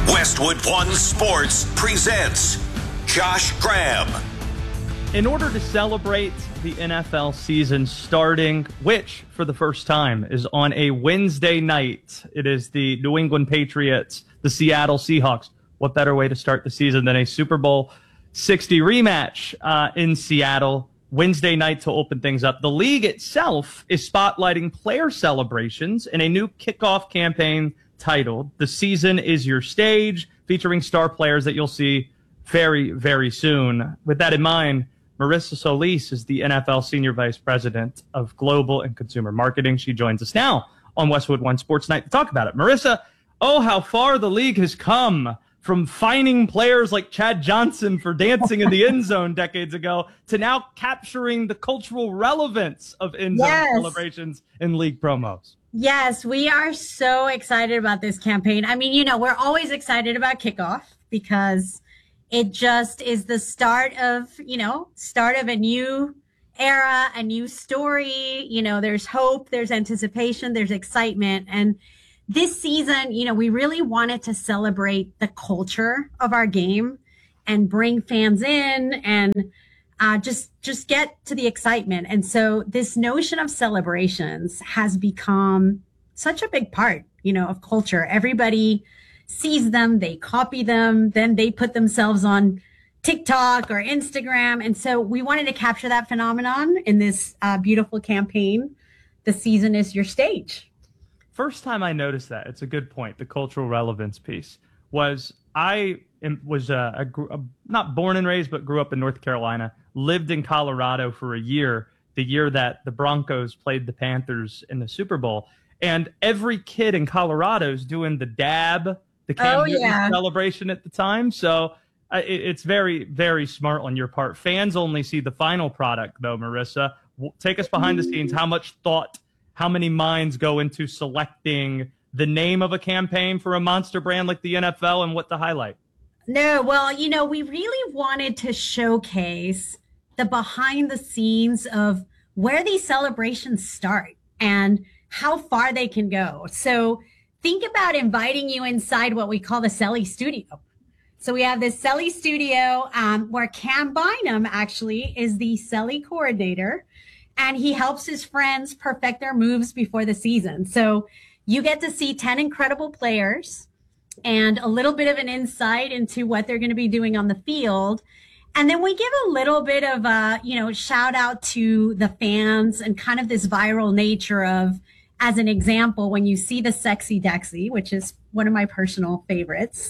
Westwood One Sports presents Josh Graham. In order to celebrate the NFL season starting, which for the first time is on a Wednesday night, it is the New England Patriots, the Seattle Seahawks. What better way to start the season than a Super Bowl 60 rematch in Seattle Wednesday night to open things up? The league itself is spotlighting player celebrations in a new kickoff campaign titled "The Season Is Your Stage," featuring star players that you'll see very, very soon. With that in mind, Marissa Solis is the NFL Senior Vice President of Global and Consumer Marketing. She joins us now on Westwood One Sports Night to talk about it. Marissa, oh, how far the league has come from fining players like Chad Johnson for dancing in the end zone decades ago to now capturing the cultural relevance of end zone celebrations in league promos. Yes, we are so excited about this campaign. I mean, we're always excited about kickoff because it just is the start of a new era, a new story. There's hope, there's anticipation, there's excitement. And this season, we really wanted to celebrate the culture of our game and bring fans in and just get to the excitement. And so this notion of celebrations has become such a big part, of culture. Everybody sees them, they copy them, then they put themselves on TikTok or Instagram. And so we wanted to capture that phenomenon in this beautiful campaign. The season is your stage. First time I noticed that, it's a good point, the cultural relevance piece, was I was not born and raised, but grew up in North Carolina, lived in Colorado for a year, the year that the Broncos played the Panthers in the Super Bowl. And every kid in Colorado is doing the dab, the Cam Newton celebration at the time. So it's very, very smart on your part. Fans only see the final product, though, Marissa. Take us behind the scenes. How much thought, how many minds go into selecting the name of a campaign for a monster brand like the NFL and what to highlight? No, well, we really wanted to showcase the behind the scenes of where these celebrations start and how far they can go. So think about inviting you inside what we call the Selly Studio. So we have this Selly Studio where Cam Bynum actually is the Selly coordinator, and he helps his friends perfect their moves before the season. So you get to see 10 incredible players and a little bit of an insight into what they're going to be doing on the field. And then we give a little bit of a, shout out to the fans and kind of this viral nature of, as an example, when you see the Sexy Dexy, which is one of my personal favorites,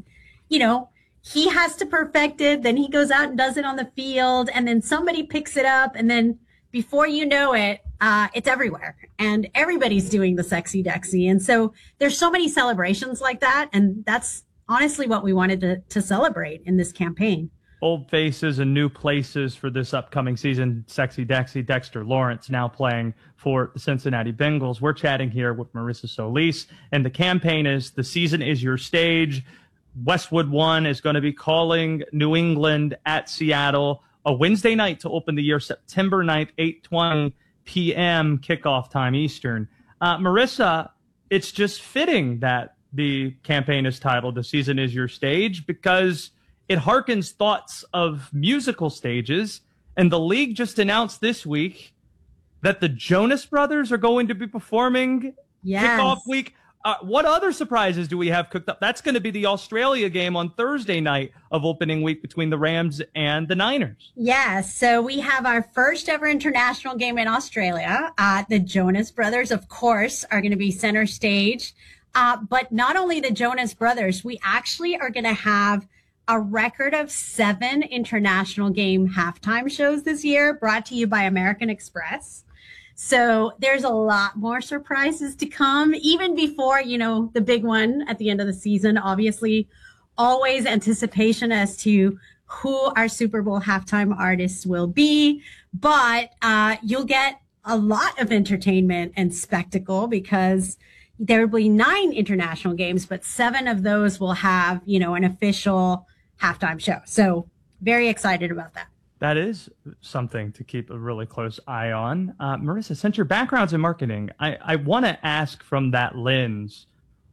he has to perfect it. Then he goes out and does it on the field, and then somebody picks it up. And then before you know it, it's everywhere and everybody's doing the Sexy Dexy. And so there's so many celebrations like that. And that's honestly what we wanted to celebrate in this campaign. Old faces and new places for this upcoming season. Sexy Dexy, Dexter Lawrence now playing for the Cincinnati Bengals. We're chatting here with Marissa Solis, and the campaign is "The Season Is Your Stage." Westwood One is going to be calling New England at Seattle a Wednesday night to open the year, September 9th, 8:20 p.m. kickoff time Eastern. Marissa, it's just fitting that the campaign is titled "The Season Is Your Stage" because it harkens thoughts of musical stages, and the league just announced this week that the Jonas Brothers are going to be performing kickoff week. What other surprises do we have cooked up? That's going to be the Australia game on Thursday night of opening week between the Rams and the Niners. Yes, so we have our first ever international game in Australia. The Jonas Brothers, of course, are going to be center stage. But not only the Jonas Brothers, we actually are going to have a record of 7 international game halftime shows this year, brought to you by American Express. So there's a lot more surprises to come, even before, the big one at the end of the season. Obviously, always anticipation as to who our Super Bowl halftime artists will be. But you'll get a lot of entertainment and spectacle because there will be 9 international games, but 7 of those will have, an official halftime show. So very excited about that. That is something to keep a really close eye on. Marissa, since your background's in marketing, I want to ask from that lens,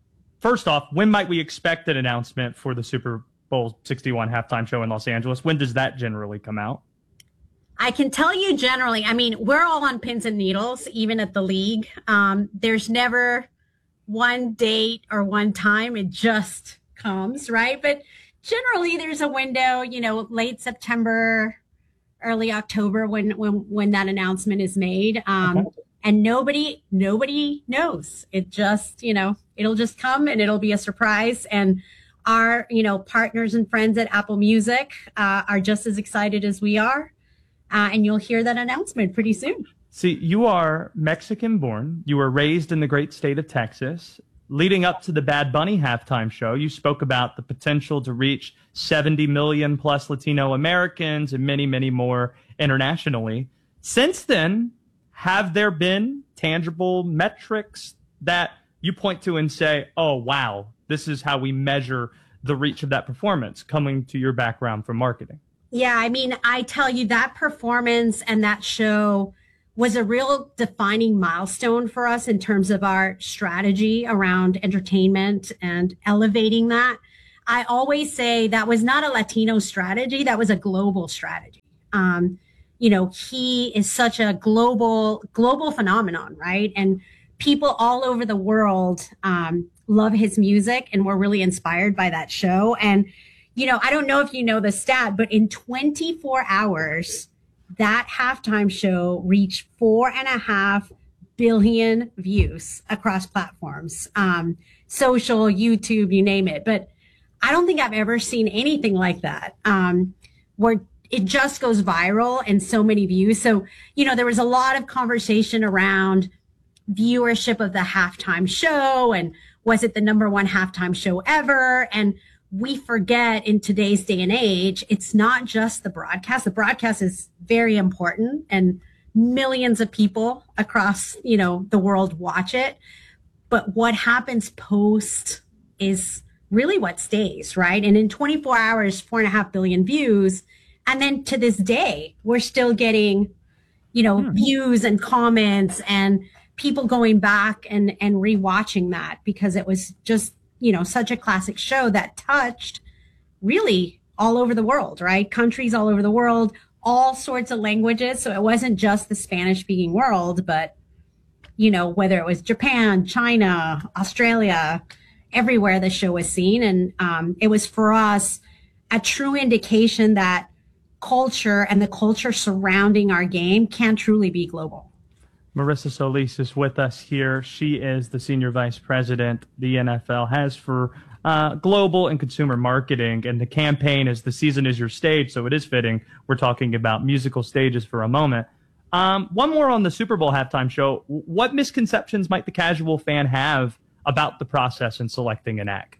first off, when might we expect an announcement for the Super Bowl 61 halftime show in Los Angeles? When does that generally come out? I can tell you generally, I mean, we're all on pins and needles, even at the league. There's never one date or one time. It just comes, right? But generally there's a window, you know, late September, early October when that announcement is made. And nobody knows. It just, you know, it'll just come and it'll be a surprise. And our, you know, partners and friends at Apple Music are just as excited as we are. And you'll hear that announcement pretty soon. See, you are Mexican born. You were raised in the great state of Texas. Leading up to the Bad Bunny halftime show, you spoke about the potential to reach 70 million plus Latino Americans and many, many more internationally. Since then, have there been tangible metrics that you point to and say, oh, wow, this is how we measure the reach of that performance, coming to your background from marketing? Yeah, I mean, I tell you, that performance and that show was a real defining milestone for us in terms of our strategy around entertainment and elevating that. I always say that was not a Latino strategy. That was a global strategy. You know, he is such a global phenomenon, right? And people all over the world love his music, and we're really inspired by that show. And, you know, I don't know if you know the stat, but in 24 hours, that halftime show reached 4.5 billion views across platforms, social, YouTube, you name it. But I don't think I've ever seen anything like that, where it just goes viral and so many views. So, you know, there was a lot of conversation around viewership of the halftime show, and was it the #1 halftime show ever? And we forget in today's day and age, it's not just the broadcast. The broadcast is very important, and millions of people across, you know, the world watch it. But what happens post is really what stays, right? And in 24 hours, 4.5 billion views. And then to this day, we're still getting, you know, views and comments and people going back and rewatching that, because it was just, you know, such a classic show that touched really all over the world, right? Countries all over the world, all sorts of languages. So it wasn't just the Spanish speaking world, but, you know, whether it was Japan, China, Australia, everywhere the show was seen. And it was for us a true indication that culture and the culture surrounding our game can truly be global. Marissa Solis is with us here. She is the Senior Vice President the NFL has for global and consumer marketing. And the campaign is "The Season Is Your Stage," so it is fitting we're talking about musical stages for a moment. One more on the Super Bowl halftime show. What misconceptions might the casual fan have about the process in selecting an act?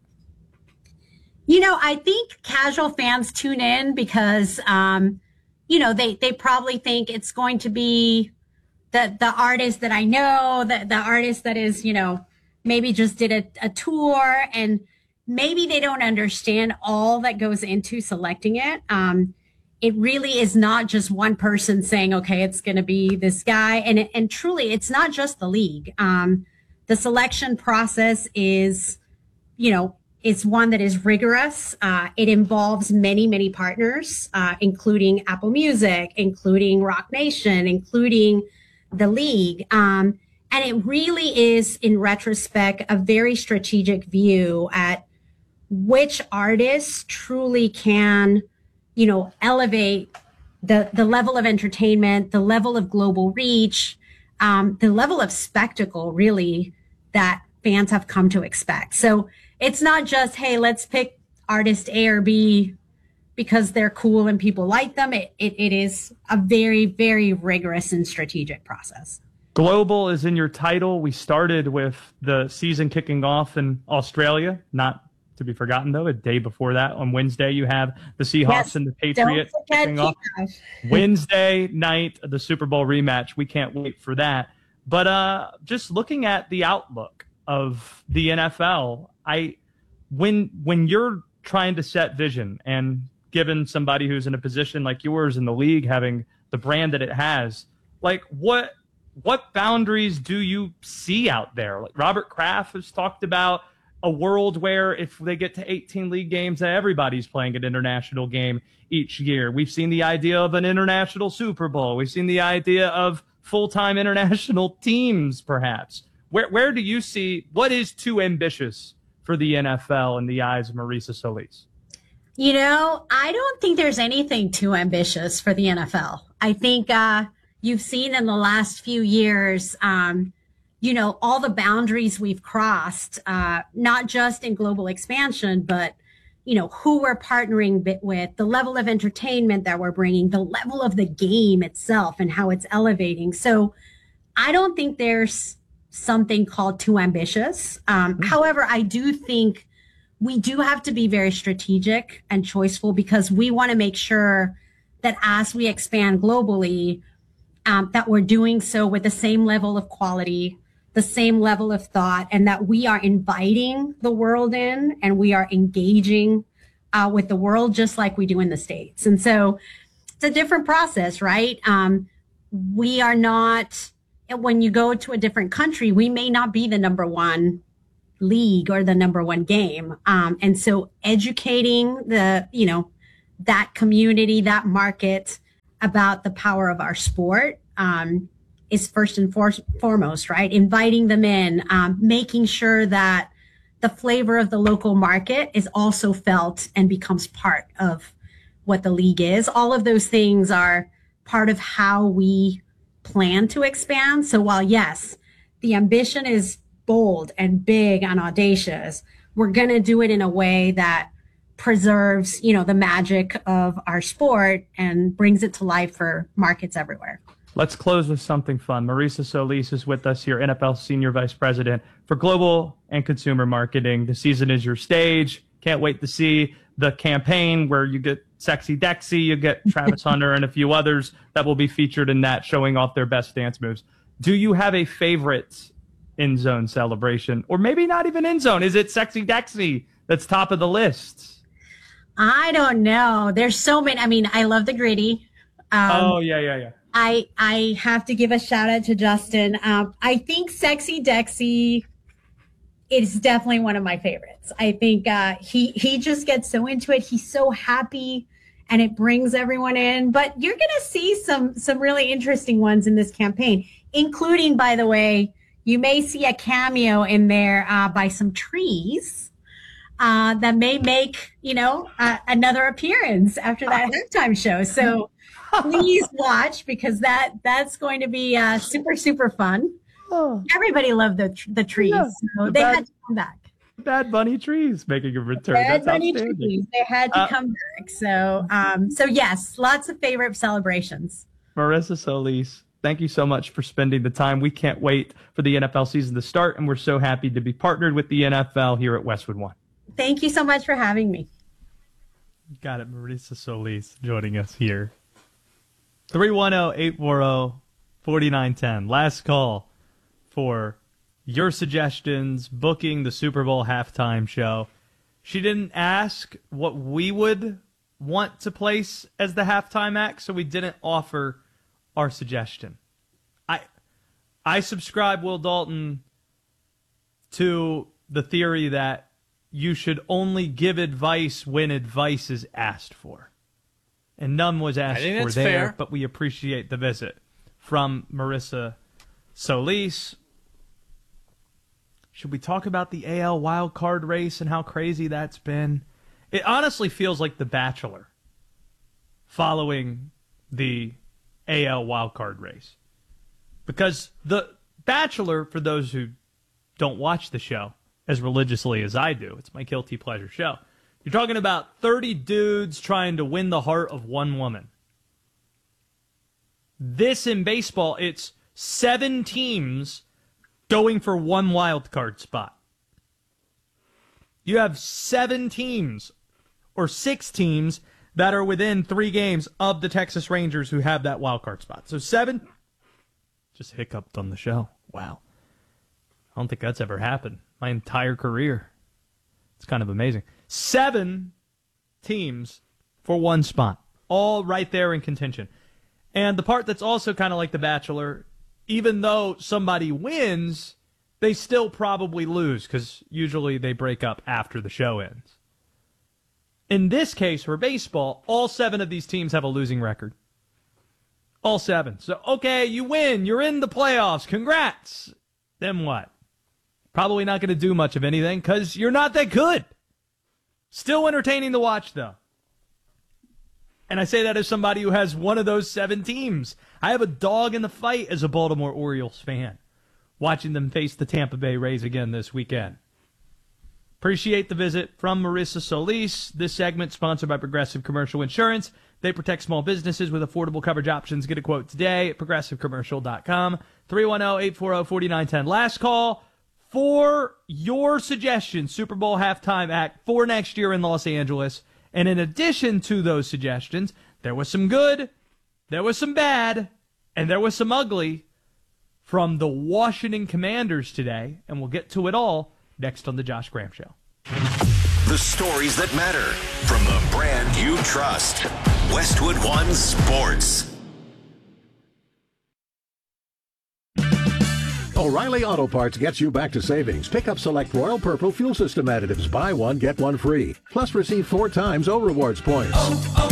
You know, I think casual fans tune in because, you know, they probably think it's going to be the artist that I know, the artist that is, you know, maybe just did a tour, and maybe they don't understand all that goes into selecting it. It really is not just one person saying, okay, it's going to be this guy. And truly, it's not just the league. The selection process is, you know, it's one that is rigorous. It involves many, many partners, including Apple Music, including Rock Nation, including the league. And it really is, in retrospect, a very strategic view at which artists truly can, you know, elevate the level of entertainment, the level of global reach, the level of spectacle, really, that fans have come to expect. So it's not just, hey, let's pick artist A or B because they're cool and people like them. It is a very, very rigorous and strategic process. Global is in your title. We started with the season kicking off in Australia, not to be forgotten, though. A day before that, on Wednesday, you have the Seahawks and the Patriots kicking off. Wednesday night, the Super Bowl rematch. We can't wait for that. But just looking at the outlook of the NFL, when you're trying to set vision, and given somebody who's in a position like yours in the league, having the brand that it has, like what boundaries do you see out there? Like Robert Kraft has talked about a world where if they get to 18 league games, that everybody's playing an international game each year. We've seen the idea of an international Super Bowl. We've seen the idea of full-time international teams, perhaps. Where do you see what is too ambitious for the NFL in the eyes of Marisa Solis? I don't think there's anything too ambitious for the NFL. I think you've seen in the last few years, all the boundaries we've crossed, not just in global expansion, but, who we're partnering with, the level of entertainment that we're bringing, the level of the game itself and how it's elevating. So I don't think there's something called too ambitious. However, I do think we do have to be very strategic and choiceful because we want to make sure that as we expand globally, that we're doing so with the same level of quality, the same level of thought, and that we are inviting the world in and we are engaging with the world just like we do in the States. And so it's a different process, right? We are not, when you go to a different country, we may not be the number one league or the number one game. And so educating that community, that market about the power of our sport is first and foremost, right? Inviting them in, making sure that the flavor of the local market is also felt and becomes part of what the league is. All of those things are part of how we plan to expand. So while, yes, the ambition is bold and big and audacious, we're going to do it in a way that preserves, the magic of our sport and brings it to life for markets everywhere. Let's close with something fun. Marisa Solis is with us here, NFL Senior Vice President for Global and Consumer Marketing. The season is your stage. Can't wait to see the campaign where you get Sexy Dexy, you get Travis Hunter and a few others that will be featured in that, showing off their best dance moves. Do you have a favorite end zone celebration? Or maybe not even end zone. Is it Sexy Dexy that's top of the list? I don't know. There's so many. I mean, I love the gritty. Yeah. I have to give a shout out to Justin. I think Sexy Dexy is definitely one of my favorites. I think he just gets so into it. He's so happy and it brings everyone in. But you're going to see some really interesting ones in this campaign, including, by the way, you may see a cameo in there by some trees that may make, another appearance after that halftime show. So please watch because that's going to be super, super fun. Oh. Everybody loved the trees, so they had to come back. Bad Bunny trees making a return. Bad Bunny trees, they had to come back. So yes, lots of favorite celebrations. Marisa Solis, thank you so much for spending the time. We can't wait for the NFL season to start, and we're so happy to be partnered with the NFL here at Westwood One. Thank you so much for having me. Got it, Marisa Solis joining us here. 310-840-4910. Last call for your suggestions, booking the Super Bowl halftime show. She didn't ask what we would want to place as the halftime act, so we didn't offer our suggestion. I subscribe, Will Dalton, to the theory that you should only give advice when advice is asked for. And none was asked for there, fair. But we appreciate the visit from Marisa Solis. Should we talk about the AL wildcard race and how crazy that's been? It honestly feels like The Bachelor following the AL wildcard race. Because The Bachelor, for those who don't watch the show as religiously as I do, it's my guilty pleasure show. You're talking about 30 dudes trying to win the heart of one woman. This in baseball, it's 7 teams going for one wild card spot. You have 7 teams or 6 teams that are within 3 games of the Texas Rangers who have that wild card spot. So 7, just hiccuped on the show. Wow. I don't think that's ever happened my entire career. It's kind of amazing. 7 teams for one spot, all right there in contention. And the part that's also kind of like The Bachelor, even though somebody wins, they still probably lose because usually they break up after the show ends. In this case, for baseball, all 7 of these teams have a losing record. All 7. So, okay, you win. You're in the playoffs. Congrats. Then what? Probably not going to do much of anything because you're not that good. Still entertaining to watch, though. And I say that as somebody who has one of those 7 teams. I have a dog in the fight as a Baltimore Orioles fan, watching them face the Tampa Bay Rays again this weekend. Appreciate the visit from Marissa Solis. This segment sponsored by Progressive Commercial Insurance. They protect small businesses with affordable coverage options. Get a quote today at progressivecommercial.com. 310-840-4910. Last call for your suggestion, Super Bowl halftime act for next year in Los Angeles. And in addition to those suggestions, there was some good, there was some bad, and there was some ugly from the Washington Commanders today. And we'll get to it all next on The Josh Graham Show. The stories that matter from the brand you trust. Westwood One Sports. O'Reilly Auto Parts gets you back to savings. Pick up select Royal Purple fuel system additives. Buy one, get one free. Plus receive 4 times O Rewards points.